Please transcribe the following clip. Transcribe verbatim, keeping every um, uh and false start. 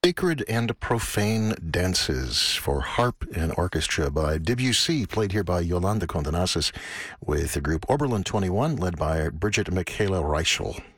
Sacred and Profane Dances for Harp and Orchestra by Debussy, played here by Yolanda Condenasis with the group Oberlin twenty-one, led by Bridget Michaela Reichel.